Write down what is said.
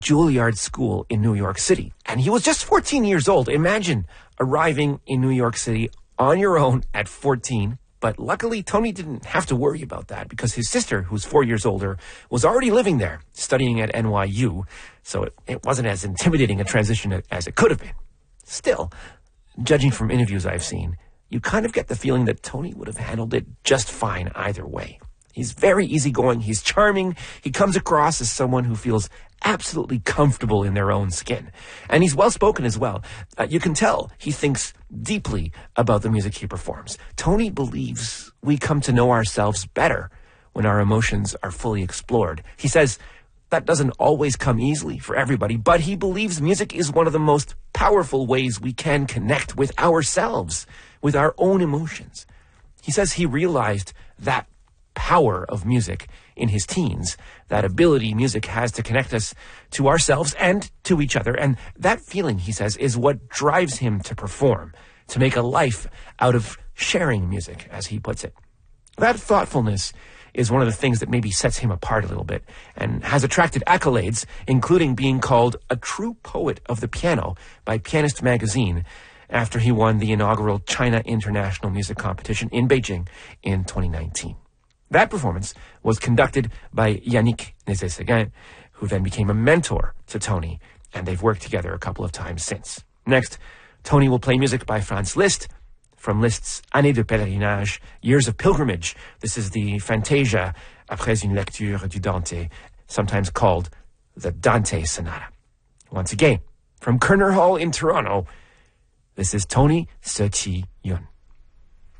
Juilliard School in New York City. And he was just 14 years old. Imagine arriving in New York City on your own at 14. But luckily, Tony didn't have to worry about that because his sister, who's 4 years older, was already living there, studying at NYU. So it wasn't as intimidating a transition as it could have been. Still, judging from interviews I've seen, you kind of get the feeling that Tony would have handled it just fine either way. He's very easygoing. He's charming. He comes across as someone who feels absolutely comfortable in their own skin. And he's well-spoken as well. You can tell he thinks deeply about the music he performs. Tony believes we come to know ourselves better when our emotions are fully explored. He says that doesn't always come easily for everybody, but he believes music is one of the most powerful ways we can connect with ourselves, with our own emotions. He says he realized that power of music in his teens, that ability music has to connect us to ourselves and to each other. And that feeling, he says, is what drives him to perform, to make a life out of sharing music, as he puts it. That thoughtfulness is one of the things that maybe sets him apart a little bit and has attracted accolades, including being called a true poet of the piano by Pianist Magazine after he won the inaugural China International Music Competition in Beijing in 2019. That performance was conducted by Yannick Nézet-Séguin, who then became a mentor to Tony, and they've worked together a couple of times since. Next, Tony will play music by Franz Liszt from Liszt's Années de Pèlerinage, Years of Pilgrimage. This is the Fantasia après une lecture du Dante, sometimes called the Dante Sonata. Once again, from Kerner Hall in Toronto, this is Tony Se Chi Yun.